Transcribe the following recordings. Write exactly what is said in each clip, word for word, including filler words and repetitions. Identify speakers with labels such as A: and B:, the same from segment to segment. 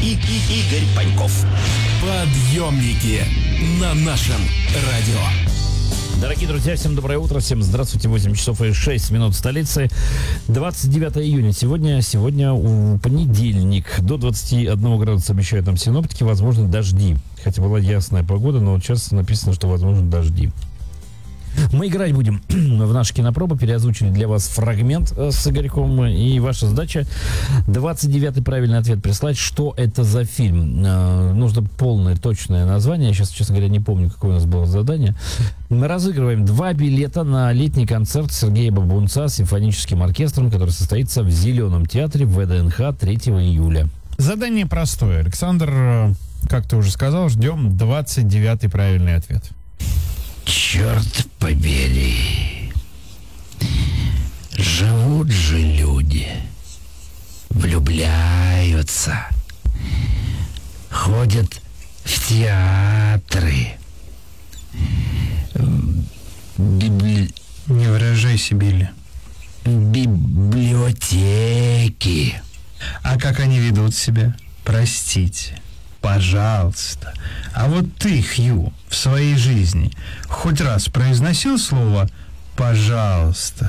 A: и, и, Игорь Паньков. Подъемники на нашем радио.
B: Дорогие друзья, всем доброе утро, всем здравствуйте. Восемь часов и шесть минут в столице. двадцать девятое июня. Сегодня, сегодня у понедельник. До двадцати одного градуса обещают нам синоптики. Возможно, дожди. Хотя была ясная погода, но вот сейчас написано, что возможно дожди. Мы играть будем в нашу кинопробу. Переозвучили для вас фрагмент с Игорьком. И ваша задача двадцать девятый правильный ответ прислать. Что это за фильм? Нужно полное, точное название. Я сейчас, честно говоря, не помню, какое у нас было задание. Мы разыгрываем два билета на летний концерт Сергея Бабунца с симфоническим оркестром, который состоится в Зеленом театре в ВДНХ третьего июля.
C: Задание простое. Александр, как ты уже сказал, ждем двадцать девятый правильный ответ.
A: Черт побери. Живут же люди, влюбляются, ходят в театры, библи...
C: Не выражайся, Билли.
A: библиотеки.
C: А как они ведут себя? Простите. Пожалуйста. А вот ты, Хью, в своей жизни хоть раз произносил слово «пожалуйста»?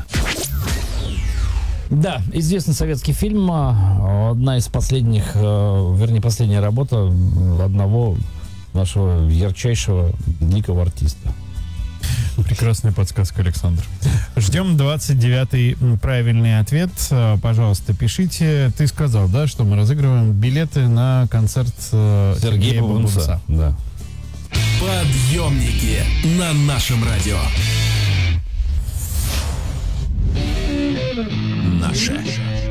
B: Да, известный советский фильм. Одна из последних, вернее, последняя работа одного нашего ярчайшего великого артиста.
C: Прекрасная подсказка, Александр. Ждем двадцать девятый правильный ответ. Пожалуйста, пишите. Ты сказал, да, что мы разыгрываем билеты на концерт Сергея, Сергея Бабунца.
B: Да.
A: Подъемники на нашем радио. Наше